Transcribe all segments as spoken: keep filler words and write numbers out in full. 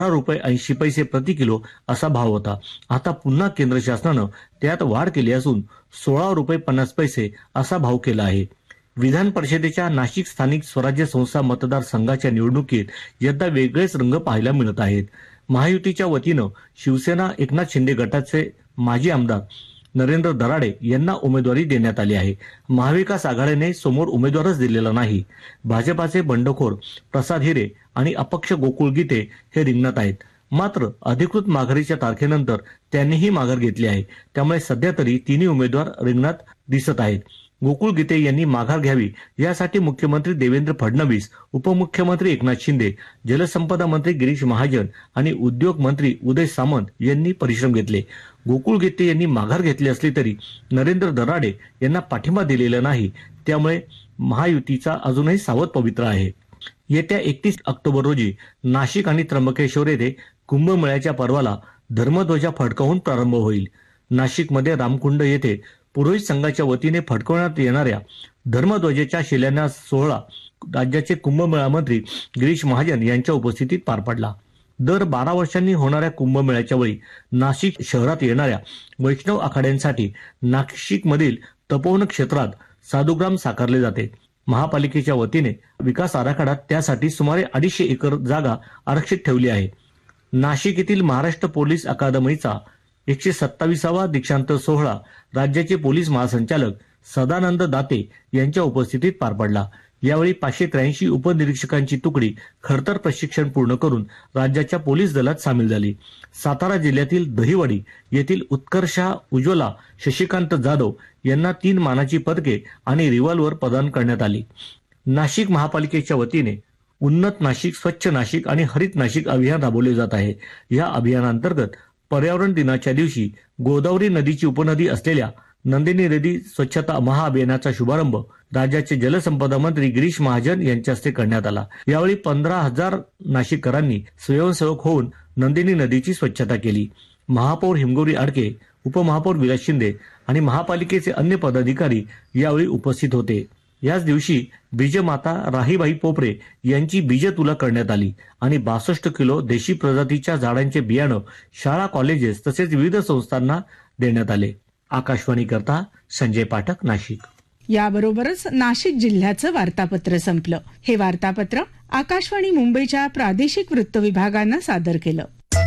रुपये ऐंशी पैसे प्रति किलो असा भाव होता. आता पुन्हा केंद्र शासनानं त्यात वाढ केली असून सोळा रुपये पन्नास पैसे असा भाव केला आहे. विधान परिषदेच्या नाशिक स्थानिक स्वराज्य संस्था मतदारसंघाच्या निवडणुकीत यंदा वेगळेच रंग पाहायला मिळत आहेत. महायुतीच्या वतीनं शिवसेना एकनाथ शिंदे गटाचे माजी आमदार नरेंद्र दराडे यांना उमेदवारी देण्यात आली आहे. महाविकास आघाडीने समोर उमेदवारच दिलेला नाही. भाजपाचे बंडखोर प्रसाद हिरे आणि अपक्ष गोकुळ गीते हे रिंगणात आहेत. मात्र अधिकृत माघारीच्या तारखेनंतर त्यांनीही माघार घेतली आहे. त्यामुळे सध्या तरी तिन्ही उमेदवार रिंगणात दिसत आहेत. गोकुळ गीते यांनी माघार घ्यावी यासाठी मुख्यमंत्री देवेंद्र फडणवीस, उपमुख्यमंत्री एकनाथ शिंदे, जलसंपदा मंत्री गिरीश महाजन आणि उद्योग मंत्री उदय सामंत यांनी परिश्रम घेतले. गोकुळ गीते यांनी माघार घेतली असली तरी नरेंद्र दराडे यांना पाठिंबा दिलेला नाही. त्यामुळे महायुतीचा अजूनही सावध पवित्रा आहे. येत्या एकतीस ऑक्टोबर रोजी नाशिक आणि त्र्यंबकेश्वर येथे कुंभमेळ्याच्या पर्वाला धर्मध्वजा फडकावून प्रारंभ होईल. नाशिकमध्ये रामकुंड येथे पुरोहित संघाच्या वतीने फडकवण्यात येणाऱ्या धर्मध्वजेच्या शिलान्यास सोहळा राज्याचे कुंभमेळा मंत्री गिरीश महाजन यांच्या उपस्थितीत पार पडला. दर बारा वर्षांनी होणाऱ्या कुंभमेळ्याच्या वेळी नाशिक शहरात येणाऱ्या वैष्णव आखाड्यांसाठी नाशिकमधील तपोवन क्षेत्रात साधुग्राम साकारले जाते. महापालिकेच्या वतीने विकास आराखड्यात त्यासाठी सुमारे अडीचशे एकर जागा आरक्षित ठेवली आहे. नाशिक येथील महाराष्ट्र पोलीस अकादमीचा एकशे सत्तावीसावा दीक्षांत सोहळा राज्याचे पोलीस महासंचालक सदानंद दाते यांच्या उपस्थितीत पार पडला. यावेळी पाचशे त्र्याऐंशी उपनिरीक्षकांची तुकडी खडतर प्रशिक्षण पूर्ण करून राज्याच्या पोलीस दलात सामील झाली. सातारा जिल्ह्यातील दहिवडी येथील उत्कर्षा उज्ज्वला शशिकांत जाधव यांना तीन मानाची पदके आणि रिव्हॉल्वर प्रदान करण्यात आली. नाशिक महापालिकेच्या वतीने उन्नत नाशिक, स्वच्छ नाशिक आणि हरित नाशिक अभियान राबवले जात आहे. या अभियानांतर्गत पर्यावरण दिनाच्या दिवशी गोदावरी नदीची उपनदी असलेल्या नंदिनी नदी स्वच्छता महाअभियानाचा शुभारंभ राज्याचे जलसंपदा मंत्री गिरीश महाजन यांच्या हस्ते करण्यात आला. यावेळी पंधरा हजार नाशिककरांनी स्वयंसेवक होऊन नंदिनी नदीची स्वच्छता केली. महापौर हिमगौरी आडके, उपमहापौर विलास शिंदे आणि महापालिकेचे अन्य पदाधिकारी यावेळी उपस्थित होते. याच दिवशी बीजमाता राहीबाई पोपरे यांची बीजतुला करण्यात आली आणि बासष्ट किलो देशी प्रजातीच्या झाडांचे बियाणं शाळा, कॉलेजेस तसेच विविध संस्थांना देण्यात आले. आकाशवाणी करता संजय पाठक, नाशिक. याबरोबरच नाशिक जिल्ह्याचं वार्तापत्र संपलं. हे वार्तापत्र आकाशवाणी मुंबईच्या प्रादेशिक वृत्त विभागानं सादर केलं.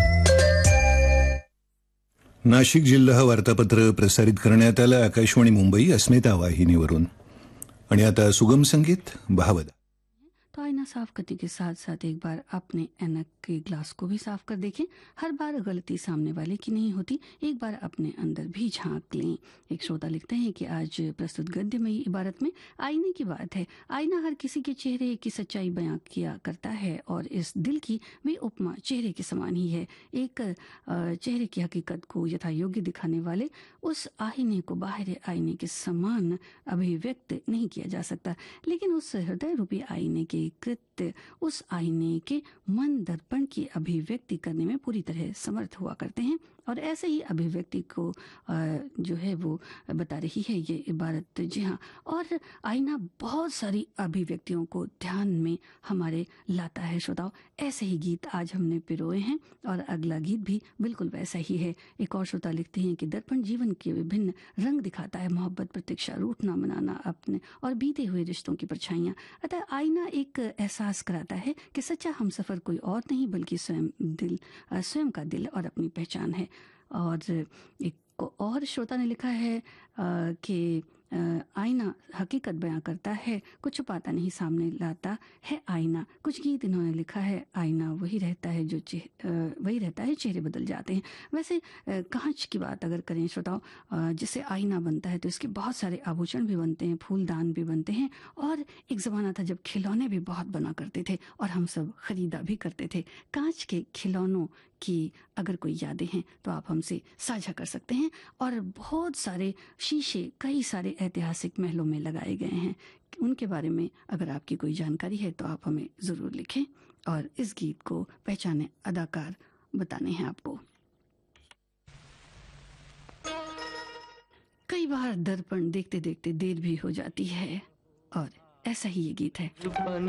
नाशिक जिल्हा वार्तापत्र प्रसारित करण्यात आलं आकाशवाणी मुंबई अस्मिता वाहिनीवरून. आणि आता सुगम संगीत भावदा. तो आईना साफ करने के साथ साथ एक बार अपने ऐनक के ग्लास को भी साफ कर देखें. हर बार गलती सामने वाले की नहीं होती, एक बार अपने अंदर भी झांक लें. एक श्रोता लिखते हैं कि आज प्रस्तुत गद्यमयी इबारत में आईने की बात है. आईना हर किसी के चेहरे की सच्चाई बयां किया करता है और इस दिल की भी उपमा चेहरे के समान ही है. एक चेहरे की हकीकत को यथा योग्य दिखाने वाले उस आईने को बाहर आईने के समान अभिव्यक्त नहीं किया जा सकता, लेकिन उस हृदय रूपी आईने के कृत्य उस आईने के मन दर्पण की अभिव्यक्ति करने में पूरी तरह समर्थ हुआ करते हैं. और ऐसे ही अभिव्यक्ति को जो है वो बता रही है ये इबारत. जी हाँ, और आईना बहुत सारी अभिव्यक्तियों को ध्यान में हमारे लाता है. श्रोताओ, ऐसे ही गीत आज हमने पिरोए हैं और अगला गीत भी बिल्कुल वैसा ही है. एक और श्रोता लिखते हैं कि दर्पण जीवन के विभिन्न रंग दिखाता है. मोहब्बत, प्रतीक्षा, रूठना, मनाना, अपने और बीते हुए रिश्तों की परछाइयाँ. अतः आईना एक एहसास कराता है कि सच्चा हमसफर कोई और नहीं बल्कि स्वयं दिल, स्वयं का दिल और अपनी पहचान है. और एक और श्रोता ने लिखा है कि आईना हकीकत बयां करता है, कुछ छुपाता नहीं, सामने लाता है आईना. कुछ गीत इन्होंने लिखा है आईना वही रहता है जो वही रहता है, चेहरे बदल जाते हैं. वैसे कांच की बात अगर करें श्रोताओं, जिससे आईना बनता है तो इसके बहुत सारे आभूषण भी बनते हैं, फूलदान भी बनते हैं. और एक ज़माना था जब खिलौने भी बहुत बना करते थे और हम सब खरीदा भी करते थे. कांच के खिलौनों की अगर कोई यादें हैं तो आप हमसे साझा कर सकते हैं. और बहुत सारे शीशे कई सारे ऐतिहासिक महलों में लगाए गए हैं. उनके बारे में अगर आपकी कोई जानकारी है तो आप हमें ज़रूर लिखें. और इस गीत को पहचाने अदाकार बताने हैं आपको. कई बार दर्पण देखते देखते देर भी हो जाती है और ऐसा ही ये गीत है.